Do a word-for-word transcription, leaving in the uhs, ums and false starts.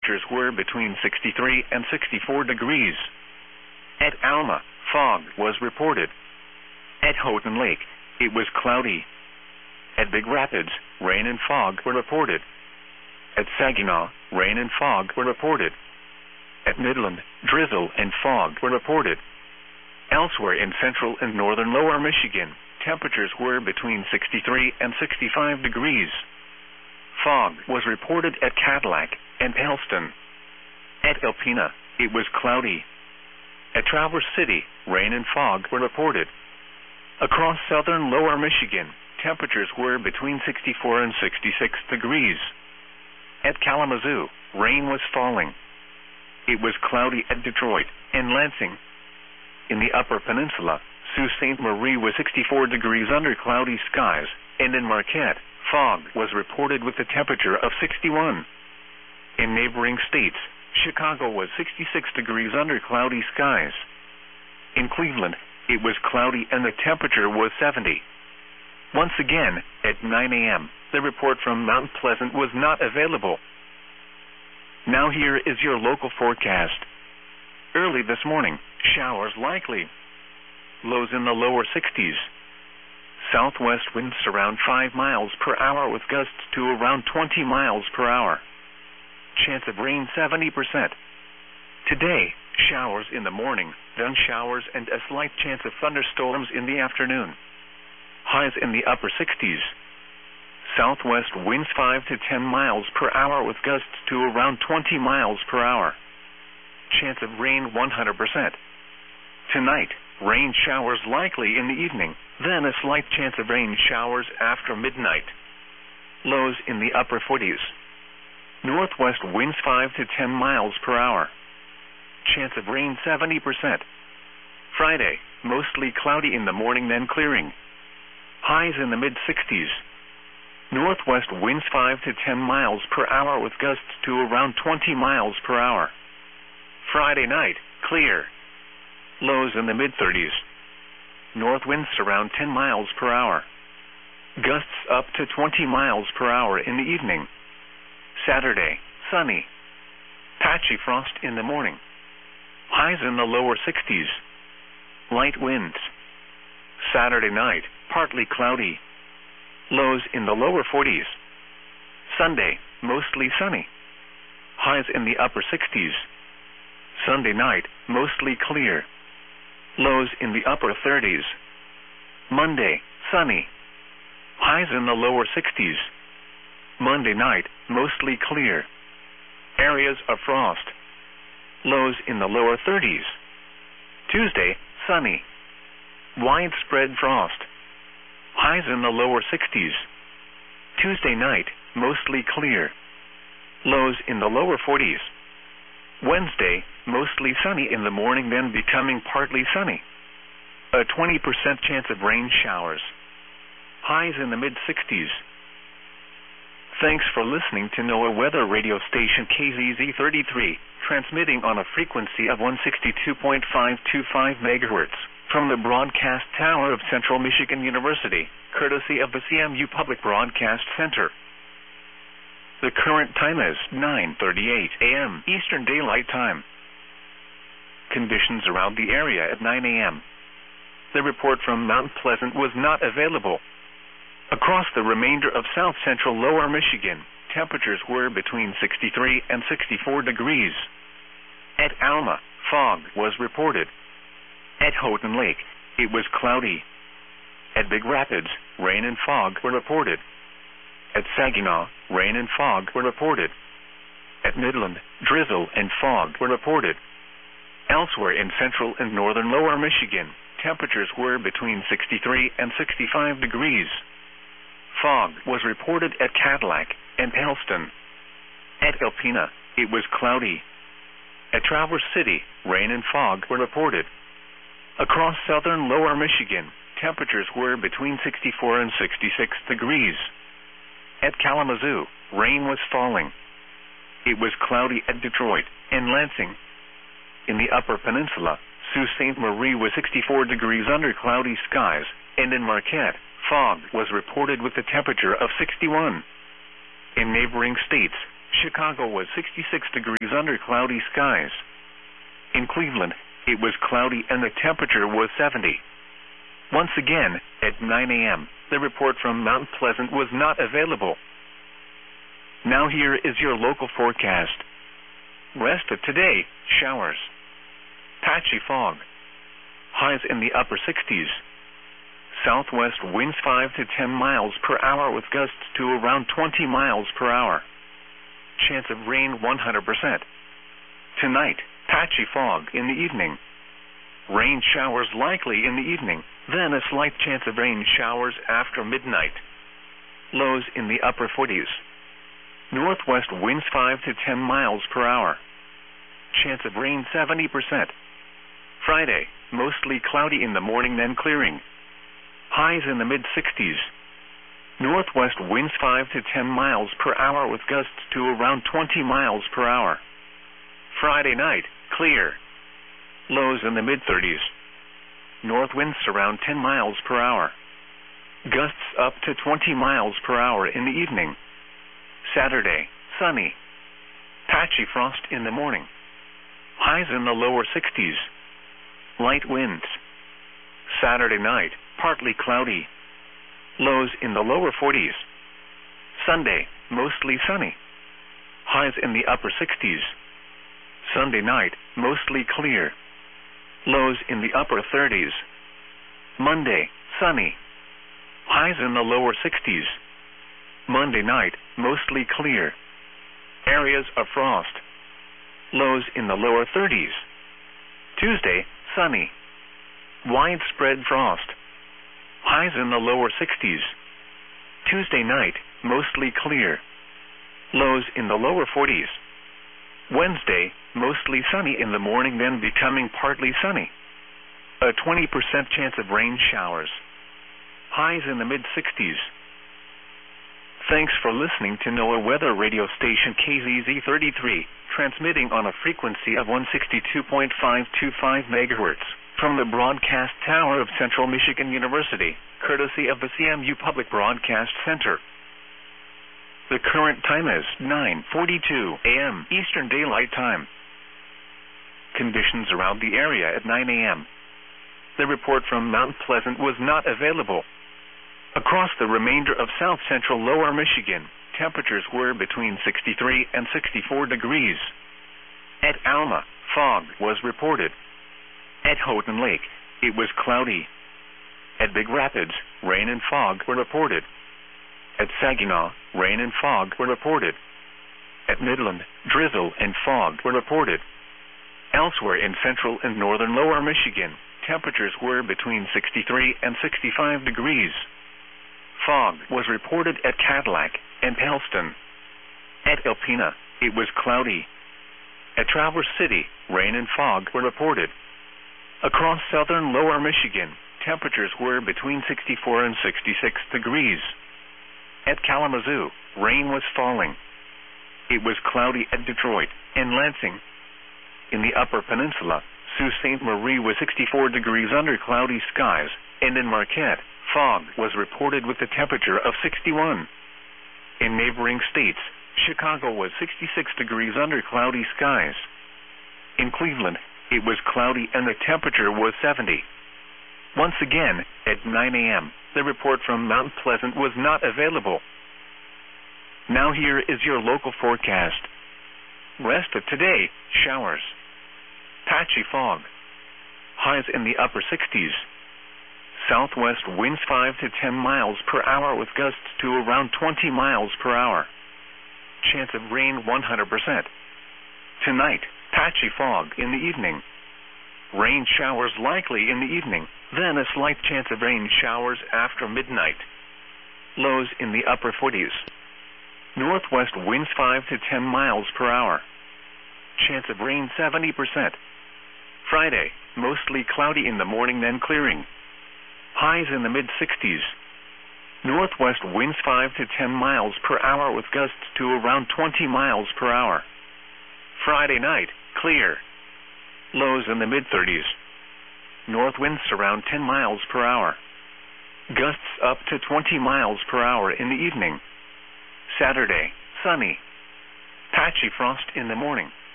temperatures were between sixty-three and sixty-four degrees. At Alma, fog was reported. At Houghton Lake, it was cloudy. At Big Rapids, rain and fog were reported. At Saginaw, rain and fog were reported. At Midland, drizzle and fog were reported. Elsewhere in central and northern lower Michigan, temperatures were between sixty-three and sixty-five degrees. Fog was reported at Cadillac and Helston. At Alpena, it was cloudy. At Traverse City, rain and fog were reported. Across southern lower Michigan, temperatures were between sixty-four and sixty-six degrees. At Kalamazoo, rain was falling. It was cloudy at Detroit and Lansing. In the Upper Peninsula, Sault Ste. Marie was sixty-four degrees under cloudy skies, and in Marquette, fog was reported with a temperature of sixty-one. In neighboring states, Chicago was sixty-six degrees under cloudy skies. In Cleveland, it was cloudy and the temperature was seventy. Once again, at nine a m, the report from Mount Pleasant was not available. Now here is your local forecast. Early this morning, showers likely. Lows in the lower sixties. Southwest winds around five miles per hour with gusts to around twenty miles per hour. Chance of rain seventy percent. Today, showers in the morning, then showers and a slight chance of thunderstorms in the afternoon. Highs in the upper sixties. Southwest winds five to ten miles per hour with gusts to around twenty miles per hour. Chance of rain one hundred percent. Tonight, rain showers likely in the evening, then a slight chance of rain showers after midnight. Lows in the upper forties. Northwest winds five to ten miles per hour. Chance of rain seventy percent. Friday, mostly cloudy in the morning then clearing. Highs in the mid sixties. Northwest winds five to ten miles per hour with gusts to around twenty miles per hour. Friday night, clear. Lows in the mid thirties. North winds around ten miles per hour. Gusts up to twenty miles per hour in the evening. Saturday, sunny. Patchy frost in the morning. Highs in the lower sixties. Light winds. Saturday night, partly cloudy. Lows in the lower forties. Sunday, mostly sunny. Highs in the upper sixties. Sunday night, mostly clear. Lows in the upper thirties. Monday, sunny. Highs in the lower sixties. Monday night, mostly clear. Areas of frost. Lows in the lower thirties. Tuesday, sunny. Widespread frost. Highs in the lower sixties. Tuesday night, mostly clear. Lows in the lower forties. Wednesday, mostly sunny in the morning then becoming partly sunny. A twenty percent chance of rain showers. Highs in the mid sixties. Thanks for listening to NOAA Weather Radio Station K Z Z thirty-three, transmitting on a frequency of one sixty-two point five two five megahertz. From the broadcast tower of Central Michigan University, courtesy of the C M U Public Broadcast Center. The current time is nine thirty-eight a m Eastern Daylight Time. Conditions around the area at nine a m The report from Mount Pleasant was not available. Across the remainder of south central lower Michigan, temperatures were between sixty-three and sixty-four degrees. At Alma, fog was reported. At Houghton Lake, it was cloudy. At Big Rapids, rain and fog were reported. At Saginaw, rain and fog were reported. At Midland, drizzle and fog were reported. Elsewhere in central and northern lower Michigan, temperatures were between sixty-three and sixty-five degrees. Fog was reported at Cadillac and Helston. At Alpena, it was cloudy. At Traverse City, rain and fog were reported. Across southern lower Michigan, temperatures were between sixty-four and sixty-six degrees. At Kalamazoo, rain was falling. It was cloudy at Detroit and Lansing. In the Upper Peninsula, Sault Ste. Marie was sixty-four degrees under cloudy skies, and in Marquette, fog was reported with a temperature of sixty-one. In neighboring states, Chicago was sixty-six degrees under cloudy skies. In Cleveland, it was cloudy and the temperature was seventy. Once again, at nine a m, the report from Mount Pleasant was not available. Now here is your local forecast. Rest of today, showers. Patchy fog. Highs in the upper sixties. Southwest winds five to ten miles per hour with gusts to around twenty miles per hour. Chance of rain one hundred percent. Tonight, patchy fog in the evening. Rain showers likely in the evening, then a slight chance of rain showers after midnight. Lows in the upper forties. Northwest winds five to ten miles per hour. Chance of rain seventy percent. Friday, mostly cloudy in the morning then clearing. Highs in the mid sixties. Northwest winds five to ten miles per hour with gusts to around twenty miles per hour. Friday night, clear. Lows in the mid thirties. North winds around ten miles per hour. Gusts up to twenty miles per hour in the evening. Saturday, sunny. Patchy frost in the morning. Highs in the lower sixties. Light winds. Saturday night, partly cloudy. Lows in the lower forties. Sunday, mostly sunny. Highs in the upper sixties. Sunday night, mostly clear. Lows in the upper thirties. Monday, sunny. Highs in the lower sixties. Monday night, mostly clear. Areas of frost. Lows in the lower thirties. Tuesday, sunny. Widespread frost. Highs in the lower sixties. Tuesday night, mostly clear. Lows in the lower forties. Wednesday, mostly sunny in the morning then becoming partly sunny. A twenty percent chance of rain showers. Highs in the mid sixties. Thanks for listening to NOAA Weather Radio Station K Z Z thirty-three, transmitting on a frequency of one sixty-two point five two five megahertz. From the broadcast tower of Central Michigan University, courtesy of the C M U Public Broadcast Center. The current time is nine forty-two a m Eastern Daylight Time. Conditions around the area at nine a m The report from Mount Pleasant was not available. Across the remainder of south-central lower Michigan, temperatures were between sixty-three and sixty-four degrees. At Alma, fog was reported. At Houghton Lake, it was cloudy. At Big Rapids, rain and fog were reported. At Saginaw, rain and fog were reported. At Midland, drizzle and fog were reported. Elsewhere in central and northern lower Michigan, temperatures were between sixty-three and sixty-five degrees. Fog was reported at Cadillac and Helston. At Alpena, it was cloudy. At Traverse City, rain and fog were reported. Across southern lower Michigan, temperatures were between sixty-four and sixty-six degrees. At Kalamazoo, rain was falling. It was cloudy at Detroit and Lansing. In the Upper Peninsula, Sault Ste. Marie was sixty-four degrees under cloudy skies, and in Marquette, fog was reported with a temperature of sixty-one. In neighboring states, Chicago was sixty-six degrees under cloudy skies. In Cleveland, it was cloudy and the temperature was seventy. Once again, at nine a m, the report from Mount Pleasant was not available. Now here is your local forecast. Rest of today, showers. Patchy fog. Highs in the upper sixties. Southwest winds five to ten miles per hour with gusts to around twenty miles per hour. Chance of rain one hundred percent. Tonight, patchy fog in the evening. Rain showers likely in the evening, then a slight chance of rain showers after midnight. Lows in the upper forties. Northwest winds five to ten miles per hour. Chance of rain seventy percent. Friday, mostly cloudy in the morning then clearing. Highs in the mid sixties. Northwest winds five to ten miles per hour with gusts to around twenty miles per hour. Friday night, clear. Lows in the mid thirties. North winds around ten miles per hour. Gusts up to twenty miles per hour in the evening. Saturday, sunny. Patchy frost in the morning.